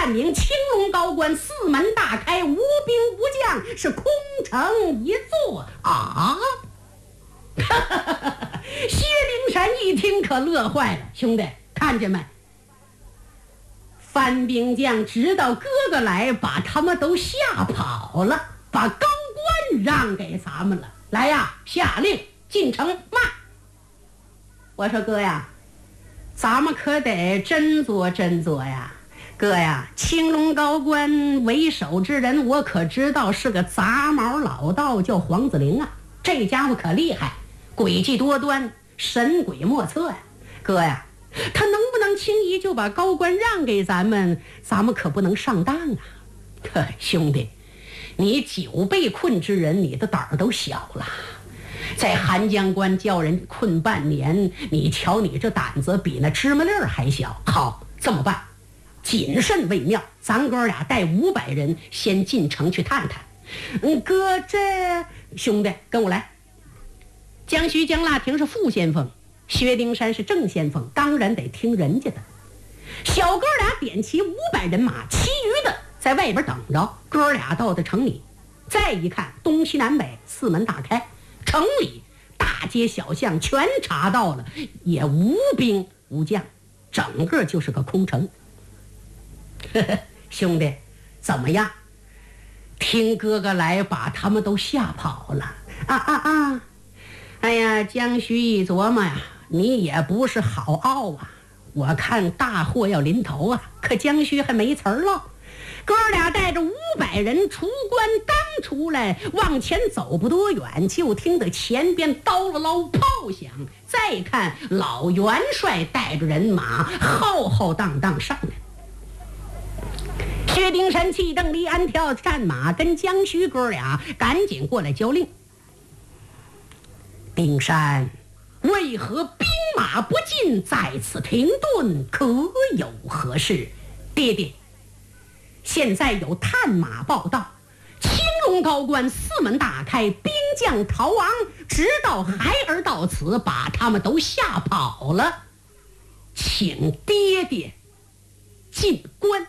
探明青龙高关四门大开，无兵无将，是空城一座啊！薛丁山一听可乐坏了，兄弟，看见没？番兵将知道哥哥来，把他们都吓跑了，把高官让给咱们了。来呀，下令进城骂！我说哥呀，咱们可得斟酌斟酌呀。哥呀，青龙高关为首之人，我可知道是个杂毛老道，叫黄子陵啊。这家伙可厉害，诡计多端，神鬼莫测呀。哥呀，他能不能轻易就把高官让给咱们？咱们可不能上当啊！兄弟，你久被困之人，你的胆儿都小了。在韩江关叫人困半年，你瞧你这胆子比那芝麻粒儿还小。好，这么办，谨慎为妙。咱哥俩带500人先进城去探探。哥，这兄弟跟我来。江徐江腊亭是副先锋，薛丁山是正先锋，当然得听人家的。小哥俩点齐500人马，其余的在外边等着。哥俩到的城里，再一看，东西南北四门大开，城里大街小巷全查到了，也无兵无将，整个就是个空城。兄弟，怎么样？听哥哥来，把他们都吓跑了啊！哎呀，江徐一琢磨呀，你也不是好傲啊！我看大祸要临头啊，可江徐还没词儿了。哥俩带着500人出关，刚出来往前走不多远，就听得前边叨了唠炮响。再看老元帅带着人马浩浩荡荡上来。薛丁山气蹬离鞍跳战马，跟江徐哥俩赶紧过来交令。丁山，为何兵马不进，在此停顿，可有何事？爹爹，现在有探马报道，青龙高关四门大开，兵将逃亡，直到孩儿到此，把他们都吓跑了，请爹爹进关。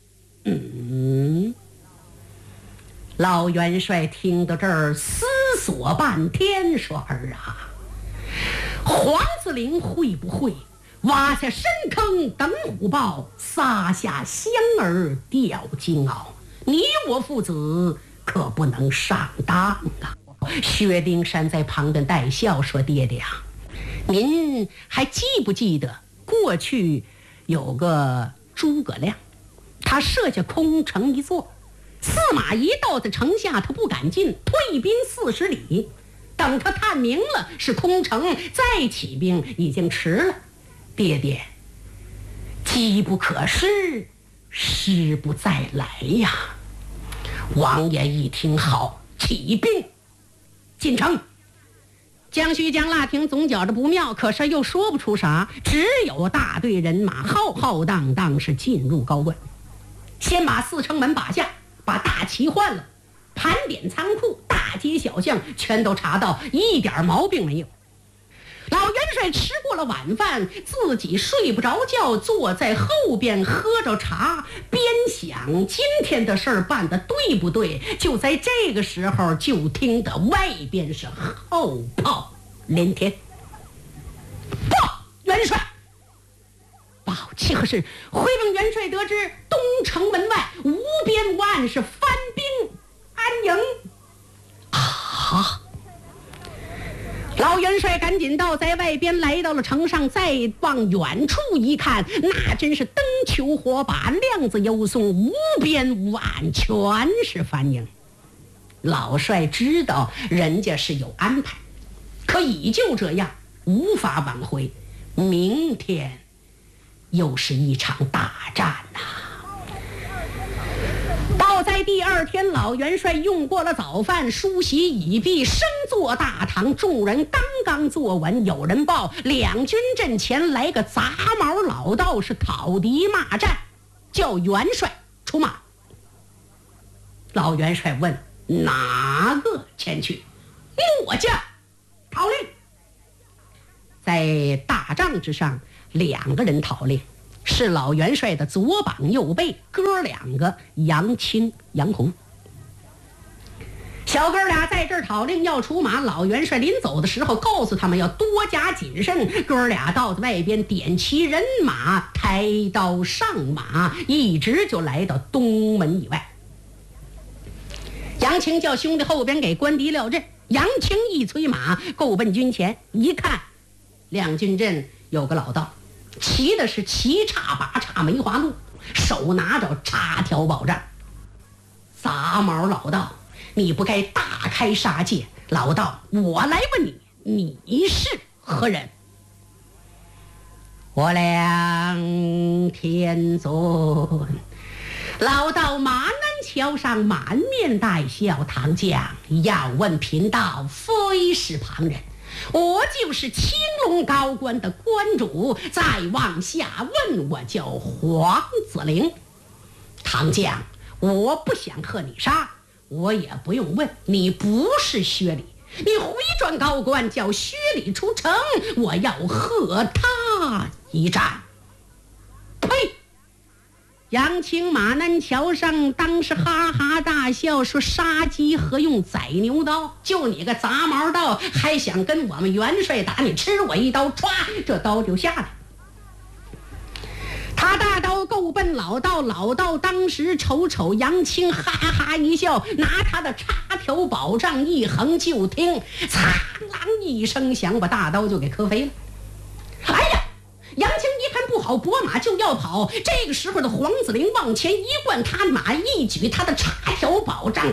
老元帅听到这儿思索半天，说儿啊，黄子陵会不会挖下深坑等虎豹，撒下香儿钓金鳌？你我父子可不能上当啊！薛丁山在旁边带笑说：爹爹啊，您还记不记得过去有个诸葛亮，他设下空城一座，司马懿到的城下，他不敢进，退兵40里。等他探明了是空城，再起兵已经迟了。爹爹，机不可失，失不再来呀！王爷一听好，起兵进城。江徐江腊亭总觉着不妙，可是又说不出啥，只有大队人马浩浩荡荡是进入高关。先把4城门把下，把大旗换了，盘点仓库，大街小巷全都查到，一点毛病没有。老元帅吃过了晚饭，自己睡不着觉，坐在后边喝着茶，边想今天的事儿办得对不对。就在这个时候，就听得外边是后炮连天。报元帅，报气何事？回禀元帅得知，东城门外无边无岸是番兵安营。啊！老元帅赶紧到，在外边来到了城上，再往远处一看，那真是灯球火把，亮子幽松，无边无岸，全是番营。老帅知道人家是有安排，可已就这样，无法挽回。明天又是一场大战呐！到在第2天，老元帅用过了早饭，梳洗已毕，升坐大堂，众人刚刚坐稳，有人报两军阵前来个杂毛老道，是讨敌骂战，叫元帅出马。老元帅问哪个前去？末将讨令。在大帐之上，2个人讨令， 是老元帅的左膀右背，哥两个杨青、杨红。小哥俩在这儿讨令要出马，老元帅临走的时候告诉他们要多加谨慎。哥俩到外边点齐人马，抬刀上马，一直就来到东门以外。杨青叫兄弟后边给关敌撂阵，杨青一催马，够奔军前，一看两军阵有个老道，骑的是七叉八叉梅花鹿，手拿着插条宝杖。杂毛老道，你不该大开杀戒。老道，我来问你，你是何人？我梁天尊。老道马南桥上满面带笑，唐将要问贫道，非是旁人，我就是青龙高官的关主，再往下问，我叫黄子陵。唐将，我不想和你杀，我也不用问，你不是薛礼，你回转高官叫薛礼出城，我要和他一战。呸！杨青马南桥上当时哈哈大笑，说杀鸡何用宰牛刀，就你个杂毛道还想跟我们元帅打，你吃我一刀，歘，这刀就下来。他大刀够奔老道，老道当时瞅杨青，哈哈一笑，拿他的插条宝杖一横，就听苍啷一声响，把大刀就给磕飞了。哎呀！杨青一看不好，拨马就要跑。这个时候的黄子陵往前一灌，他马一举他的插条宝杖，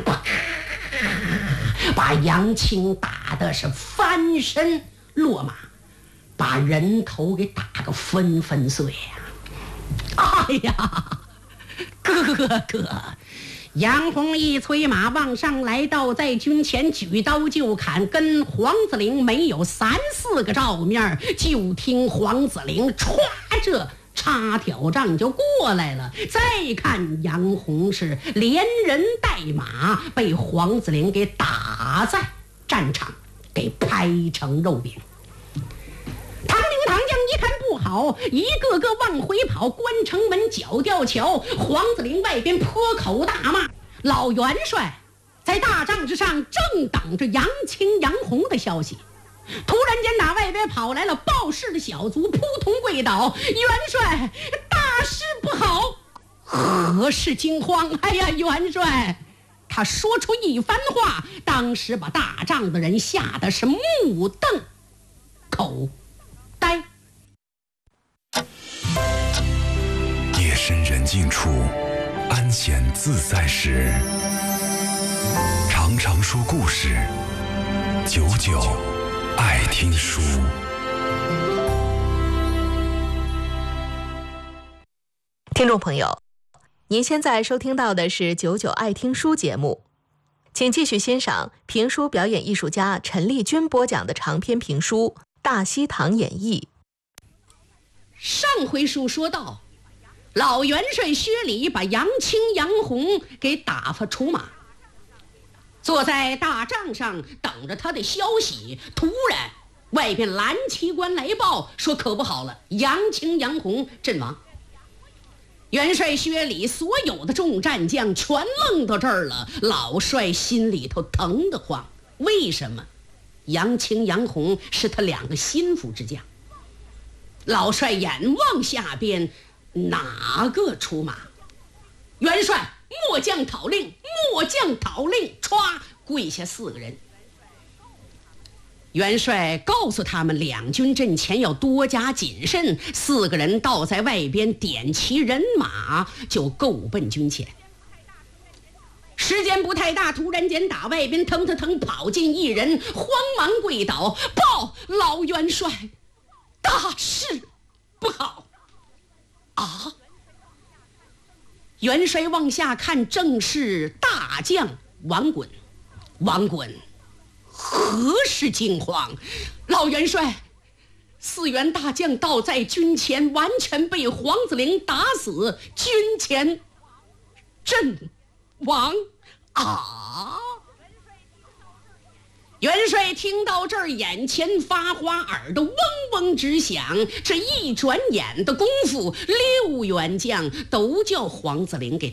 把杨青打的是翻身落马，把人头给打个纷纷碎呀！哎呀，哥！杨红一催马往上来到，在军前举刀就砍，跟黄子陵没有3、4个照面，就听黄子陵歘这插条杖就过来了。再看杨红是连人带马，被黄子陵给打在战场，给拍成肉饼。唐将一看不好，一个个往回跑，关城门脚吊桥，黄子陵外边破口大骂。老元帅在大帐之上正等着杨青、杨红的消息，突然间打外边跑来了报事的小卒，扑通跪倒：元帅，大事不好！何事惊慌？哎呀，元帅！他说出一番话，当时把大帐的人吓得是目瞪口呆。 夜深人静处，安闲自在时，常常说故事，久久爱听书。 听众朋友，您现在收听到的是九九爱听书节目，请继续欣赏评书表演艺术家陈丽君播讲的长篇评书《大西堂演义》。 上回书说到，老元帅薛礼把杨青、杨红给打发出马，坐在大帐上等着他的消息。突然外边蓝旗官来报说可不好了，杨青、杨红阵亡。元帅薛礼所有的众战将全愣到这儿了，老帅心里头疼得慌。为什么？杨青、杨红是他2个心腹之将。老帅眼望下边，哪个出马？元帅，末将讨令，末将讨令！歘，跪下4个人。元帅告诉他们，两军阵前要多加谨慎。4个人倒在外边点齐人马，就够奔军前。时间不太大，突然间打外边腾跑进一人，慌忙跪倒，报老元帅，大事不好啊！元帅往下看，正是大将王衮。王衮何时惊慌？老元帅，4员大将倒在军前，完全被黄子陵打死，军前阵亡啊！ 元帅听到这儿，眼前发花，耳朵嗡嗡直响。这一转眼的功夫，6员将都叫黄子陵给